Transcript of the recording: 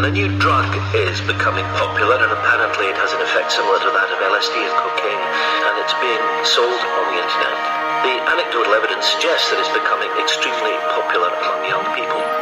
A new drug is becoming popular, and apparently it has an effect similar to that of LSD and cocaine, and it's being sold on the internet. The anecdotal evidence suggests that it's becoming extremely popular among young people.